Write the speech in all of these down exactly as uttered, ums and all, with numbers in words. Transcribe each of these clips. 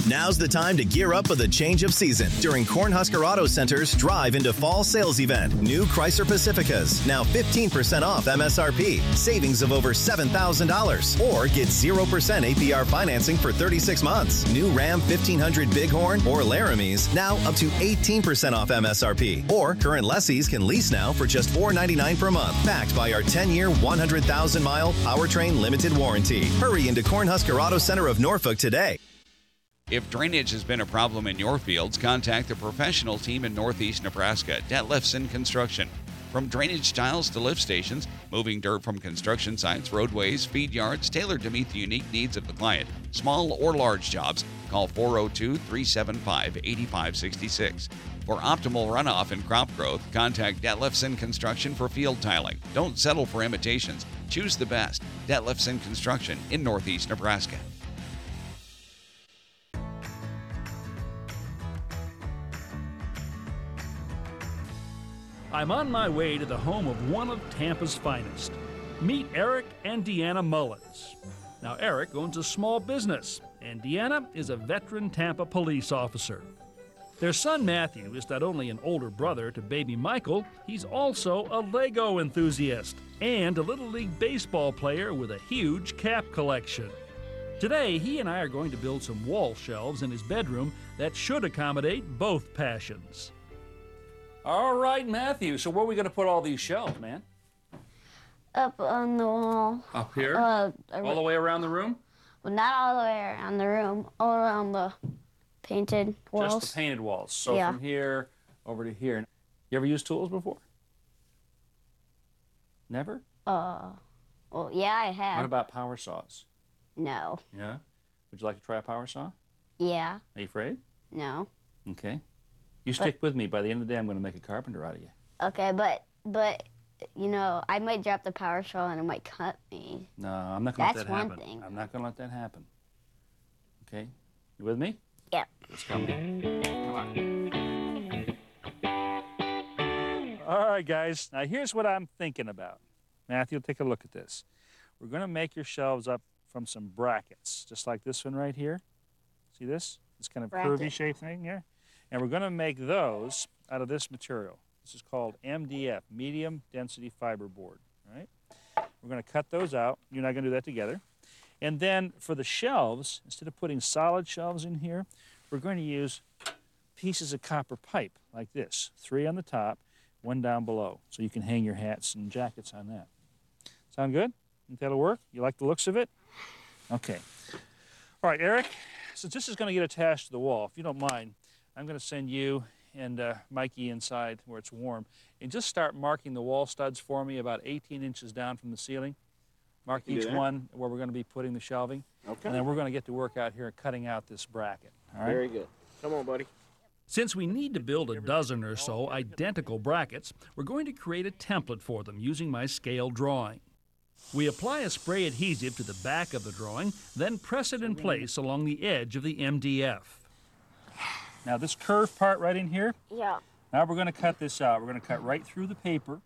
Now's the time to gear up for the change of season during Cornhusker Auto Center's Drive into Fall sales event. New Chrysler Pacificas, now fifteen percent off M S R P, savings of over seven thousand dollars. Or get zero percent A P R financing for thirty-six months. New Ram fifteen hundred Bighorn or Laramies, now up to eighteen percent off M S R P. Or current lessees can lease now for just four ninety-nine per month, backed by our ten-year, one hundred thousand mile powertrain limited warranty. Hurry into Cornhusker Auto Center of Norfolk today. If drainage has been a problem in your fields, contact the professional team in Northeast Nebraska, Detlefsen Construction. From drainage tiles to lift stations, moving dirt from construction sites, roadways, feed yards, tailored to meet the unique needs of the client. Small or large jobs, call four oh two, three seven five, eight five six six. For optimal runoff and crop growth, contact Detlefsen Construction for field tiling. Don't settle for imitations. Choose the best. Detlefsen Construction in Northeast Nebraska. I'm on my way to the home of one of Tampa's finest. Meet Eric and Deanna Mullins. Now, Eric owns a small business, and Deanna is a veteran Tampa police officer. Their son Matthew is not only an older brother to baby Michael, he's also a Lego enthusiast and a Little League baseball player with a huge cap collection. Today, he and I are going to build some wall shelves in his bedroom that should accommodate both passions. All right, Matthew, so where are we going to put all these shelves, man? Up on the wall. Up here? Uh, all the way around the room? Well, not all the way around the room, all around the painted walls. Just the painted walls. So yeah. From here over to here. You ever used tools before? Never? Uh, well, yeah, I have. What about power saws? No. Yeah? Would you like to try a power saw? Yeah. Are you afraid? No. Okay. You stick but, with me. By the end of the day, I'm going to make a carpenter out of you. Okay, but, but, you know, I might drop the power saw and it might cut me. No, I'm not going to let that happen. That's one thing. I'm not going to let that happen. Okay? You with me? Yeah. Let's come in. Come on. All right, guys. Now, here's what I'm thinking about. Matthew, take a look at this. We're going to make your shelves up from some brackets, just like this one right here. See this? This kind of Bracket. curvy shape thing here. And we're going to make those out of this material. This is called M D F, medium density fiberboard. All right? We're going to cut those out. You and I are going to do that together. And then for the shelves, instead of putting solid shelves in here, we're going to use pieces of copper pipe like this. Three on the top, one down below. So you can hang your hats and jackets on that. Sound good? Think that'll work? You like the looks of it? Okay. All right, Eric, since this is going to get attached to the wall, if you don't mind, I'm going to send you and uh, Mikey inside where it's warm and just start marking the wall studs for me about eighteen inches down from the ceiling. Mark each one where we're going to be putting the shelving. Okay. And then we're going to get to work out here cutting out this bracket. All right? Very good. Come on, buddy. Since we need to build a dozen or so identical brackets, we're going to create a template for them using my scale drawing. We apply a spray adhesive to the back of the drawing, then press it in place along the edge of the M D F. Now this curved part right in here, Yeah. now we're going to cut this out. We're going to cut right through the paper.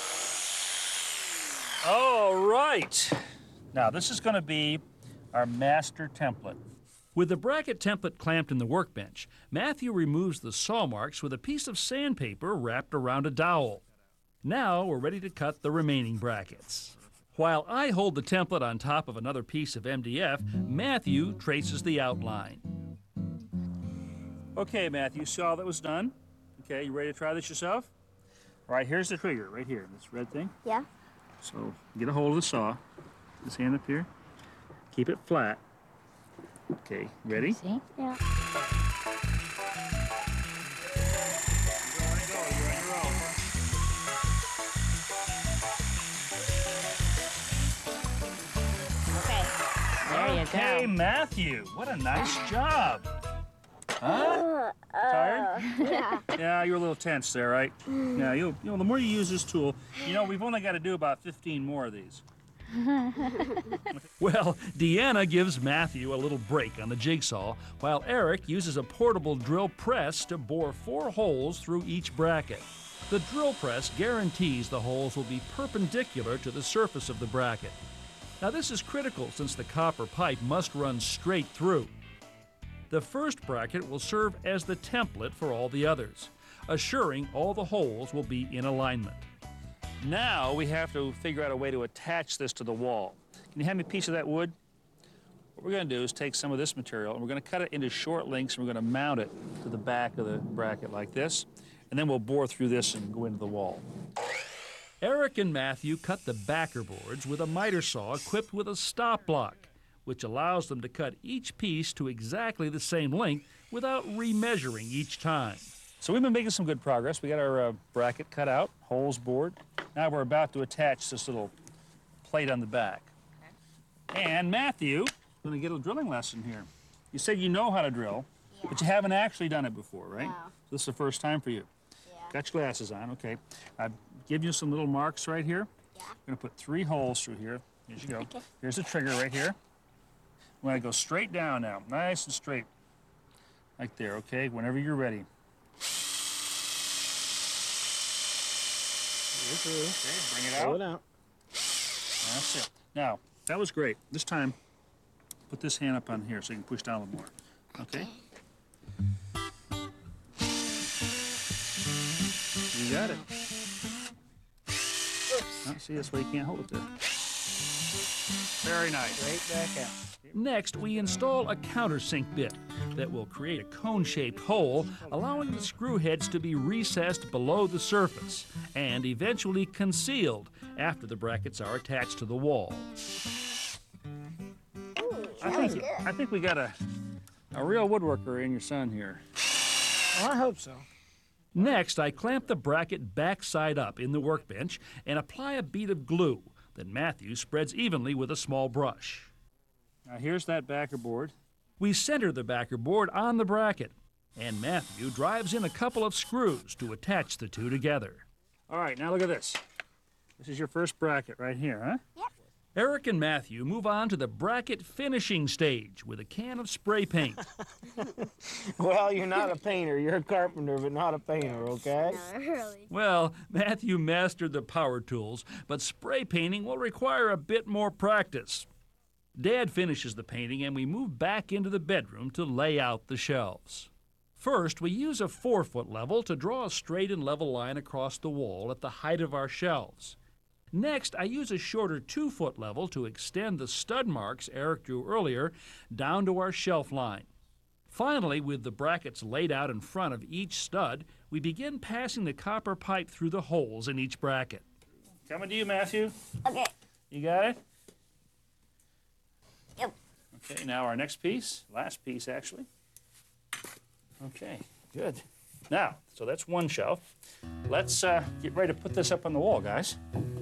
All right. Now this is going to be our master template. With the bracket template clamped in the workbench, Matthew removes the saw marks with a piece of sandpaper wrapped around a dowel. Now we're ready to cut the remaining brackets. While I hold the template on top of another piece of M D F, Matthew traces the outline. Okay, Matthew, see all that was done? Okay, you ready to try this yourself? All right, here's the trigger, right here, this red thing. Yeah. So get a hold of the saw, this hand up here, keep it flat. Okay, ready? See? Yeah. There you Okay, go. Matthew, what a nice job. Huh? Tired? Yeah. Yeah, you're a little tense there, right? Yeah, you you know, the more you use this tool, you know, we've only got to do about fifteen more of these. Well, Deanna gives Matthew a little break on the jigsaw, while Eric uses a portable drill press to bore four holes through each bracket. The drill press guarantees the holes will be perpendicular to the surface of the bracket. Now, this is critical since the copper pipe must run straight through. The first bracket will serve as the template for all the others, assuring all the holes will be in alignment. Now we have to figure out a way to attach this to the wall. Can you hand me a piece of that wood? What we're going to do is take some of this material and we're going to cut it into short links and we're going to mount it to the back of the bracket like this, and then we'll bore through this and go into the wall. Eric and Matthew cut the backer boards with a miter saw equipped with a stop block, which allows them to cut each piece to exactly the same length without remeasuring each time. So we've been making some good progress. We got our uh, bracket cut out, holes bored. Now we're about to attach this little plate on the back. Okay. And Matthew is going to get a drilling lesson here. You said you know how to drill, yeah. but you haven't actually done it before, right? No. So this is the first time for you. Yeah. Got your glasses on, okay. I've given you some little marks right here. Yeah. I'm going to put three holes through here. Here you go. Okay. Here's the trigger right here. I'm going to go straight down now, nice and straight. Like there, okay, whenever you're ready. Okay, bring it out. Pull it out. That's it. Now, that was great. This time, put this hand up on here so you can push down a little more. Okay? You got it. Oh, see, that's why you can't hold it there. Very nice. Right back out. Next, we install a countersink bit that will create a cone-shaped hole, allowing the screw heads to be recessed below the surface and eventually concealed after the brackets are attached to the wall. Ooh, I that was think, good. I think we got a, a real woodworker in your son here. Well, I hope so. Next, I clamp the bracket backside up in the workbench and apply a bead of glue that Matthew spreads evenly with a small brush. Now here's that backer board. We center the backer board on the bracket, and Matthew drives in a couple of screws to attach the two together. All right, now look at this. This is your first bracket right here, huh? Yep. Eric and Matthew move on to the bracket finishing stage with a can of spray paint. Well, you're not a painter. You're a carpenter, but not a painter, okay? No, really. Well, Matthew mastered the power tools, but spray painting will require a bit more practice. Dad finishes the painting and we move back into the bedroom to lay out the shelves. First, we use a four-foot level to draw a straight and level line across the wall at the height of our shelves. Next, I use a shorter two-foot level to extend the stud marks Eric drew earlier down to our shelf line. Finally, with the brackets laid out in front of each stud, we begin passing the copper pipe through the holes in each bracket. Coming to you, Matthew. Okay. You got it? Yep. Okay, now our next piece, last piece actually. Okay, good. Now, so that's one shelf. Let's uh, get ready to put this up on the wall, guys.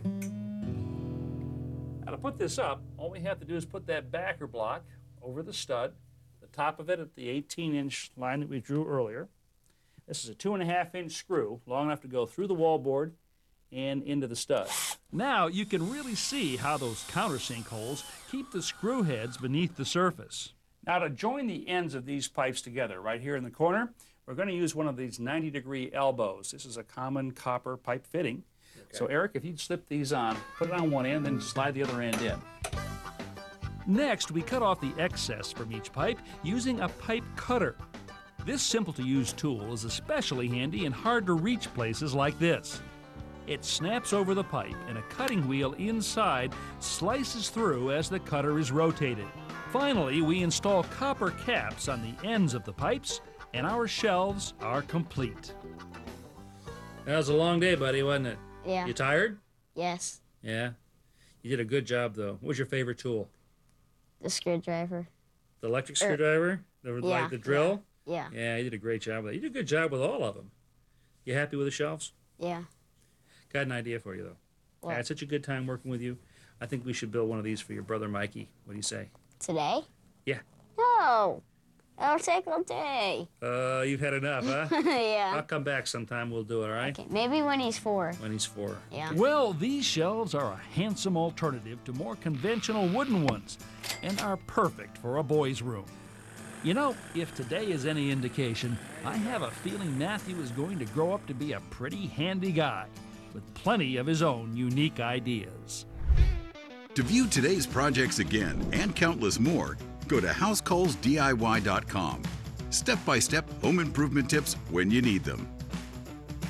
Now to put this up, all we have to do is put that backer block over the stud, the top of it at the eighteen inch line that we drew earlier. This is a two and a half inch screw, long enough to go through the wall board and into the stud. Now you can really see how those countersink holes keep the screw heads beneath the surface. Now to join the ends of these pipes together, right here in the corner, we're going to use one of these ninety degree elbows. This is a common copper pipe fitting. Okay. So Eric, if you'd slip these on, put it on one end, then slide the other end in. Next, we cut off the excess from each pipe using a pipe cutter. This simple-to-use tool is especially handy in hard-to-reach places like this. It snaps over the pipe, and a cutting wheel inside slices through as the cutter is rotated. Finally, we install copper caps on the ends of the pipes, and our shelves are complete. That was a long day, buddy, wasn't it? Yeah. You tired? Yes. Yeah. You did a good job, though. What was your favorite tool? The screwdriver. The electric Er, screwdriver? The, yeah, like the drill? Yeah. Yeah, you did a great job with it. You did a good job with all of them. You happy with the shelves? Yeah. Got an idea for you, though. What? I had such a good time working with you. I think we should build one of these for your brother, Mikey. What do you say? Today? Yeah. No. It'll take all day. Uh, you've had enough, huh? I'll Yeah. come back sometime. We'll do it, all right? Okay. Maybe when he's four. When he's four. Yeah. Well, these shelves are a handsome alternative to more conventional wooden ones and are perfect for a boy's room. You know, if today is any indication, I have a feeling Matthew is going to grow up to be a pretty handy guy with plenty of his own unique ideas. To view today's projects again and countless more, go to house coals D I Y dot com. Step-by-step home improvement tips when you need them.